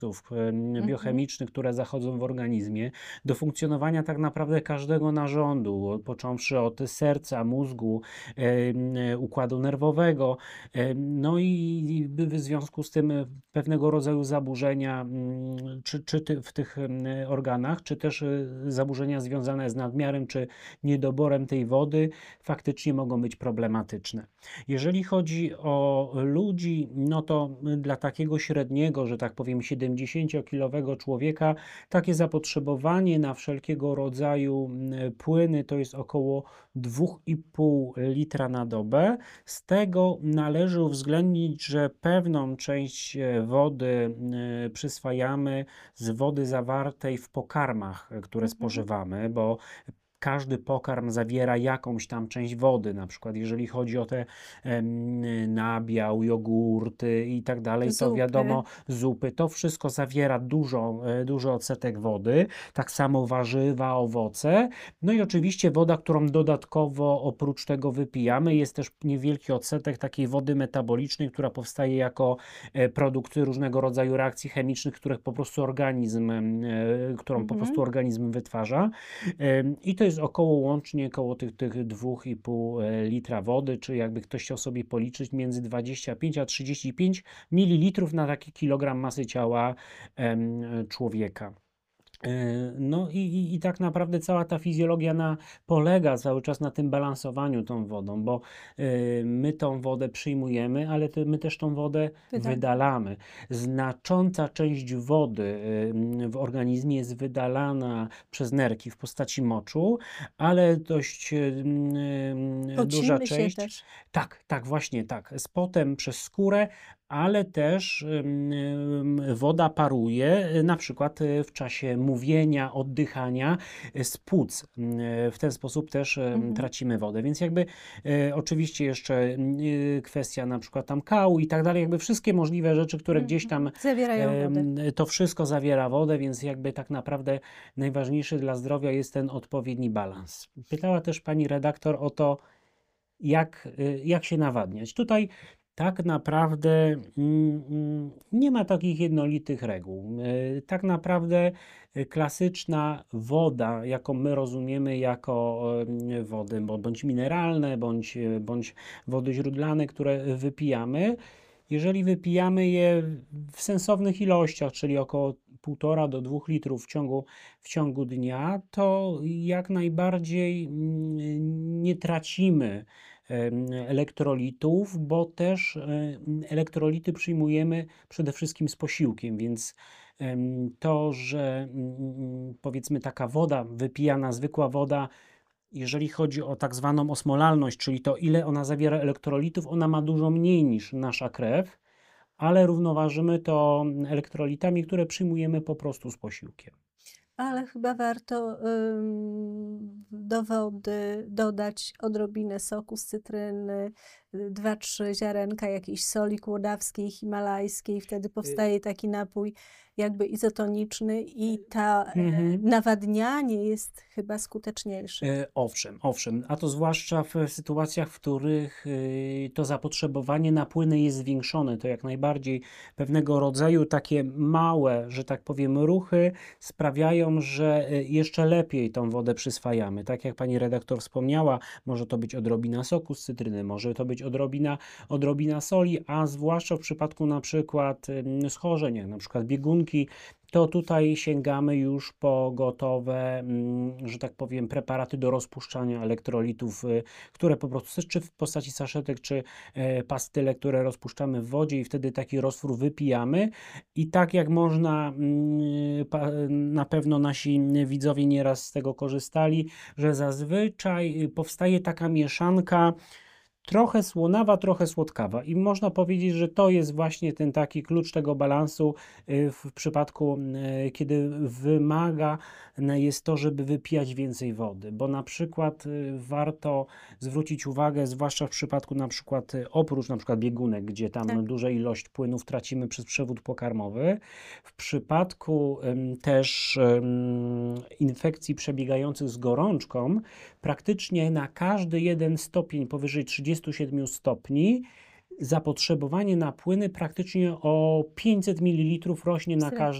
Mhm. biochemicznych, które zachodzą w organizmie, do funkcjonowania tak naprawdę każdego narządu, począwszy od serca, mózgu, układu nerwowego. No i w związku z tym pewnego rodzaju zaburzenia, w tych organach, czy też zaburzenia związane z nadmiarem, czy niedoborem tej wody, faktycznie mogą być problematyczne. Jeżeli chodzi o ludzi, no to dla takiego średniego, że tak powiem, 70-kilowego człowieka, takie zapotrzebowanie na wszelkiego rodzaju płyny to jest około 2,5 litra na dobę. Z tego należy uwzględnić, że pewną część wody przyswajamy z wody zawartej w pokarmach, które Mhm. spożywamy, bo każdy pokarm zawiera jakąś tam część wody, na przykład jeżeli chodzi o te nabiał, jogurty i tak dalej, to Zupy. wiadomo, zupy, to wszystko zawiera duży odsetek wody, tak samo warzywa, owoce, no i Mhm. oczywiście woda, którą dodatkowo oprócz tego wypijamy, jest też niewielki odsetek takiej wody metabolicznej, która powstaje jako produkt różnego rodzaju reakcji chemicznych, którą po prostu Mhm. organizm wytwarza. I to jest łącznie około tych 2,5 litra wody, czy jakby ktoś chciał sobie policzyć, między 25 a 35 ml na taki kilogram masy ciała człowieka. No i tak naprawdę cała ta fizjologia polega cały czas na tym balansowaniu tą wodą, bo my tą wodę przyjmujemy, ale my też tą wodę Wydalamy. wydalamy. Znacząca część wody w organizmie jest wydalana przez nerki w postaci moczu, ale dość duża Pocimy się część, też. tak, tak, właśnie tak, z potem przez skórę, ale też woda paruje, na przykład w czasie mówienia, oddychania z płuc. W ten sposób też Mhm. tracimy wodę. Więc jakby oczywiście jeszcze kwestia na przykład tam kału i tak dalej, jakby wszystkie możliwe rzeczy, które gdzieś tam, Mhm. Zawierają wodę. to wszystko zawiera wodę, więc jakby tak naprawdę najważniejszy dla zdrowia jest ten odpowiedni balans. Pytała też pani redaktor o to, jak się nawadniać. Tutaj tak naprawdę nie ma takich jednolitych reguł. Tak naprawdę klasyczna woda, jaką my rozumiemy jako wody bądź mineralne, bądź wody źródlane, które wypijamy, jeżeli wypijamy je w sensownych ilościach, czyli około 1,5 do 2 litrów w ciągu dnia, to jak najbardziej nie tracimy elektrolitów, bo też elektrolity przyjmujemy przede wszystkim z posiłkiem, więc to, że powiedzmy taka woda wypijana, zwykła woda, jeżeli chodzi o tak zwaną osmolalność, czyli to ile ona zawiera elektrolitów, ona ma dużo mniej niż nasza krew, ale równoważymy to elektrolitami, które przyjmujemy po prostu z posiłkiem. Ale chyba warto do wody dodać odrobinę soku z cytryny, 2-3 ziarenka jakiejś soli kłodawskiej, himalajskiej. Wtedy Y, powstaje taki napój jakby izotoniczny i to Mhm. nawadnianie jest chyba skuteczniejsze. Owszem, owszem, a to zwłaszcza w sytuacjach, w których to zapotrzebowanie na płyny jest zwiększone, to jak najbardziej pewnego rodzaju takie małe, że tak powiem, ruchy sprawiają, że jeszcze lepiej tą wodę przyswajamy. Tak jak pani redaktor wspomniała, może to być odrobina soku z cytryny, może to być odrobina soli, a zwłaszcza w przypadku na przykład schorzeń, jak na przykład biegunki, to tutaj sięgamy już po gotowe, że tak powiem, preparaty do rozpuszczania elektrolitów, które po prostu, czy w postaci saszetek, czy pastyle, które rozpuszczamy w wodzie i wtedy taki roztwór wypijamy. I tak jak na pewno nasi widzowie nieraz z tego korzystali, że zazwyczaj powstaje taka mieszanka, trochę słonawa, trochę słodkawa. I można powiedzieć, że to jest właśnie ten taki klucz tego balansu w przypadku, kiedy wymagane jest to, żeby wypijać więcej wody. Bo na przykład warto zwrócić uwagę, zwłaszcza w przypadku na przykład oprócz na przykład biegunek, gdzie Tak. tam duża ilość płynów tracimy przez przewód pokarmowy. W przypadku też infekcji przebiegających z gorączką, praktycznie na każdy 1 stopień powyżej 37 stopni zapotrzebowanie na płyny praktycznie o 500 ml rośnie na Wzra- każdy